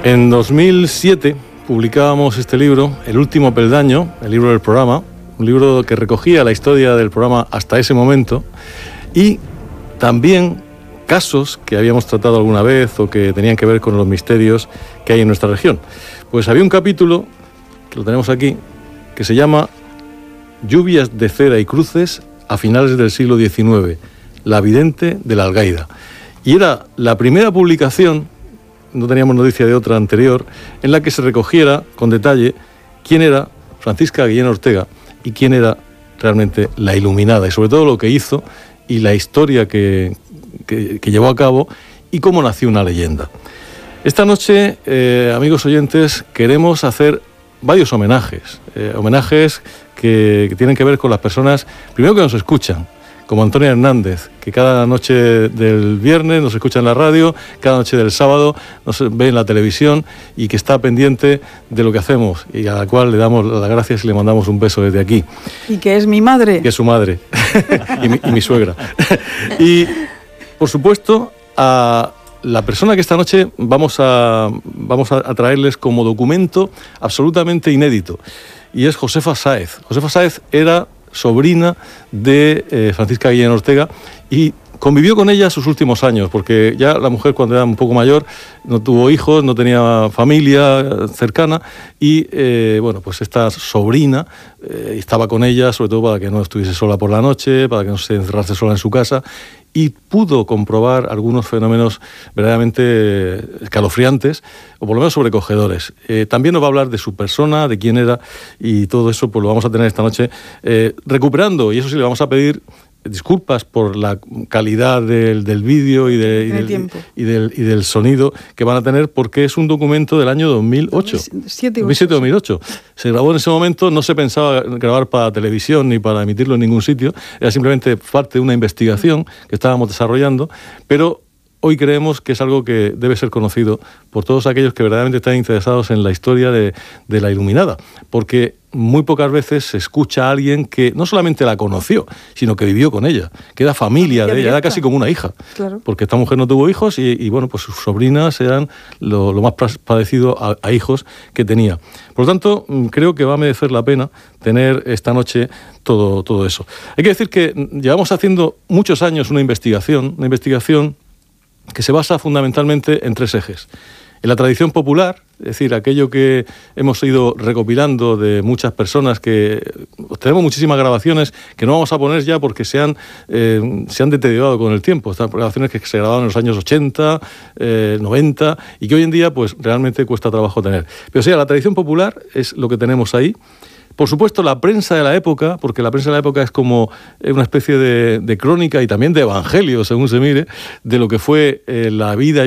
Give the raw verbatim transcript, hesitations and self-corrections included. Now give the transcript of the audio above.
En dos mil siete publicábamos este libro, El último peldaño, el libro del programa, un libro que recogía la historia del programa hasta ese momento y también casos que habíamos tratado alguna vez o que tenían que ver con los misterios que hay en nuestra región. Pues había un capítulo, que lo tenemos aquí, que se llama Lluvias de cera y cruces a finales del siglo diecinueve, la vidente de la Algaida. Y era la primera publicación, no teníamos noticia de otra anterior, en la que se recogiera con detalle quién era Francisca Guillén Ortega y quién era realmente la iluminada, y sobre todo lo que hizo y la historia que, que, que llevó a cabo y cómo nació una leyenda. Esta noche, eh, amigos oyentes, queremos hacer varios homenajes, eh, homenajes que, que tienen que ver con las personas, primero que nos escuchan, como Antonia Hernández, que cada noche del viernes nos escucha en la radio, cada noche del sábado nos ve en la televisión y que está pendiente de lo que hacemos y a la cual le damos las gracias y le mandamos un beso desde aquí. Y que es mi madre. Que es su madre y, mi, y mi suegra. Y, por supuesto, a la persona que esta noche vamos a, vamos a traerles como documento absolutamente inédito, y es Josefa Sáez. Josefa Sáez era sobrina de eh, Francisca Guillén Ortega y convivió con ella sus últimos años, porque ya la mujer, cuando era un poco mayor, no tuvo hijos, no tenía familia cercana y eh, bueno, pues esta sobrina eh, estaba con ella sobre todo para que no estuviese sola por la noche, para que no se encerrase sola en su casa, y pudo comprobar algunos fenómenos verdaderamente escalofriantes, o por lo menos sobrecogedores. Eh, también nos va a hablar de su persona, de quién era, y todo eso pues lo vamos a tener esta noche eh, recuperando, y eso sí, le vamos a pedir disculpas por la calidad del, del vídeo y, de, y, del, y, del, y del sonido que van a tener, porque es un documento del año dos mil ocho. dos mil siete dos mil ocho. Se grabó en ese momento, no se pensaba grabar para televisión ni para emitirlo en ningún sitio, era simplemente parte de una investigación que estábamos desarrollando, pero hoy creemos que es algo que debe ser conocido por todos aquellos que verdaderamente están interesados en la historia de, de la Iluminada, porque muy pocas veces se escucha a alguien que no solamente la conoció, sino que vivió con ella, que era familia de ella, era casi como una hija, claro. Porque esta mujer no tuvo hijos y, y bueno, pues sus sobrinas eran lo, lo más parecido a, a hijos que tenía. Por lo tanto, creo que va a merecer la pena tener esta noche todo, todo eso. Hay que decir que llevamos haciendo muchos años una investigación, una investigación que se basa fundamentalmente en tres ejes. En la tradición popular, es decir, aquello que hemos ido recopilando de muchas personas, que tenemos muchísimas grabaciones que no vamos a poner ya porque se han, eh, se han deteriorado con el tiempo. Estas grabaciones que se grabaron en los años ochenta, eh, noventa y que hoy en día pues realmente cuesta trabajo tener. Pero sí, la tradición popular es lo que tenemos ahí. Por supuesto, la prensa de la época, porque la prensa de la época es como una especie de, de crónica y también de evangelio, según se mire, de lo que fue eh, la vida